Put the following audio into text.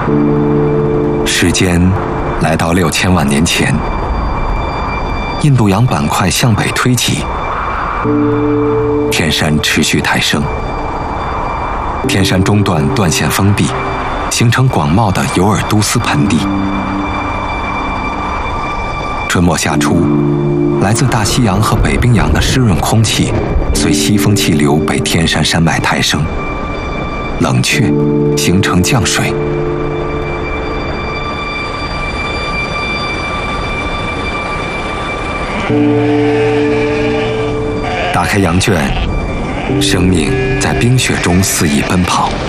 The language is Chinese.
时间来到6000万年前，印度洋板块向北推挤，天山持续抬升，天山中段断线封闭，形成广袤的尤尔都斯盆地。春末夏初，来自大西洋和北冰洋的湿润空气随西风气流被天山山脉抬升，冷却，形成降水。打开羊圈，生命在冰雪中肆意奔跑。